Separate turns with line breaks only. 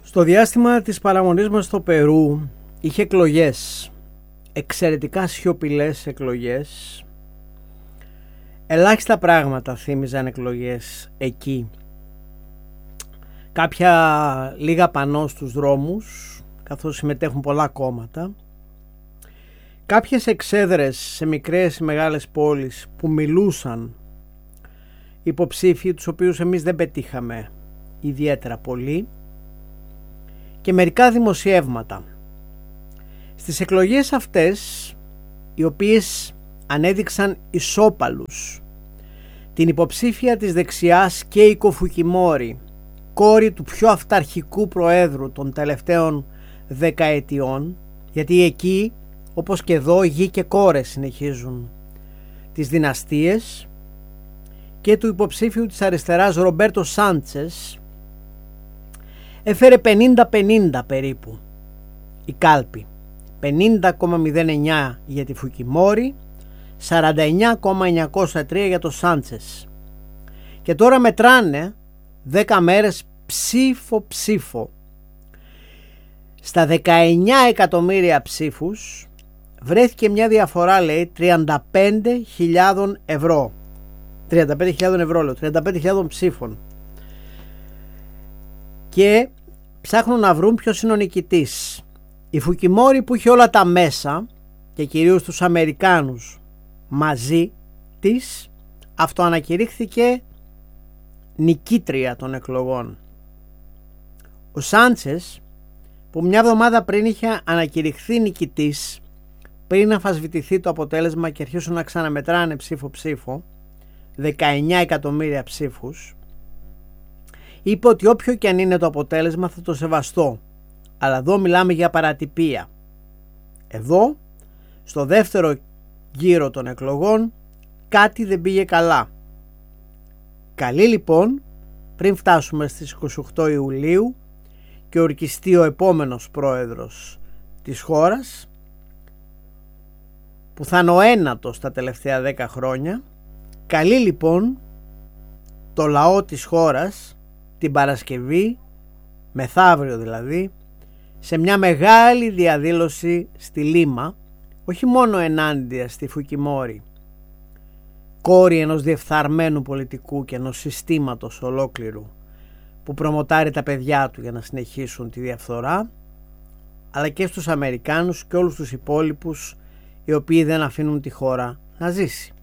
Στο διάστημα της παραμονής μας στο Περού είχε εκλογές, εξαιρετικά σιωπηλές εκλογές. Ελάχιστα πράγματα θύμιζαν εκλογές εκεί. Κάποια λίγα πανό στους δρόμους, καθώς συμμετέχουν πολλά κόμματα. Κάποιες εξέδρες σε μικρές ή μεγάλες πόλεις που μιλούσαν υποψήφιοι, τους οποίους εμείς δεν πετύχαμε ιδιαίτερα πολύ. Και μερικά δημοσιεύματα. Στις εκλογές αυτές, οι οποίες ανέδειξαν ισόπαλους την υποψήφια της δεξιάς Κέικο Φουκιμόρι, κόρη του πιο αυταρχικού προέδρου των τελευταίων δεκαετιών, γιατί εκεί, όπως και εδώ, γη και κόρες συνεχίζουν τις δυναστείες, και του υποψήφιου της αριστεράς Ρομπέρτο Σάντσες, έφερε 50-50 περίπου η κάλπη. 50,09 για τη Φουκιμόρι, 49,903 για το Σάντσες. Και τώρα μετράνε 10 μέρες ψήφο. Στα 19 εκατομμύρια ψήφους βρέθηκε μια διαφορά, λέει, 35.000 ευρώ. 35.000 ευρώ, λέω, 35.000 ψήφων. Και ψάχνουν να βρουν ποιος είναι ο νικητής. Η Φουκιμόρι, που είχε όλα τα μέσα και κυρίως τους Αμερικάνους μαζί της, αυτοανακηρύχθηκε νικήτρια των εκλογών. Ο Σάντσες, που μια εβδομάδα πριν είχε ανακηρυχθεί νικητής, πριν αμφισβητηθεί το αποτέλεσμα και αρχίσουν να ξαναμετράνε ψήφο, 19 εκατομμύρια ψήφους, είπε ότι όποιο και αν είναι το αποτέλεσμα θα το σεβαστώ. Αλλά εδώ μιλάμε για παρατυπία. Εδώ, στο δεύτερο γύρο των εκλογών, κάτι δεν πήγε καλά. Καλή λοιπόν, πριν φτάσουμε στις 28 Ιουλίου και ορκιστεί ο επόμενος πρόεδρος της χώρας, που θα είναι ο ένατος τα τελευταία 10 χρόνια, καλή λοιπόν το λαό της χώρας την Παρασκευή, μεθαύριο δηλαδή, σε μια μεγάλη διαδήλωση στη Λίμα, όχι μόνο ενάντια στη Φουκιμόρι, κόρη ενός διεφθαρμένου πολιτικού και ενός συστήματος ολόκληρου που προμοτάρει τα παιδιά του για να συνεχίσουν τη διαφθορά, αλλά και στους Αμερικάνους και όλους τους υπόλοιπους οι οποίοι δεν αφήνουν τη χώρα να ζήσει.